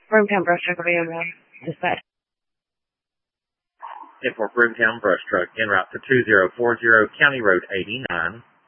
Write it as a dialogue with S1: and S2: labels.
S1: Broomtown Brush Truck will be en route. Dispatch.
S2: 10-4 Broomtown Brush Truck en route to 2040 County Road 89.